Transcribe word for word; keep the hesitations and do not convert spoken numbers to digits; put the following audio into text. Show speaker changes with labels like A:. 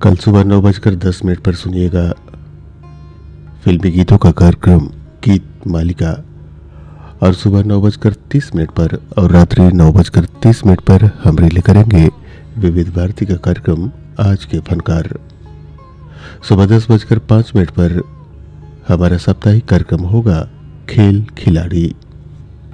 A: कल सुबह नौ बजकर दस मिनट पर सुनिएगा फिल्मी गीतों का कार्यक्रम गीत मालिका। और सुबह नौ बजकर तीस मिनट पर और रात्रि नौ बजकर तीस मिनट पर हम रिले करेंगे विविध भारती का कार्यक्रम आज के फनकार। सुबह दस बजकर पाँच मिनट पर हमारा साप्ताहिक कार्यक्रम होगा खेल खिलाड़ी।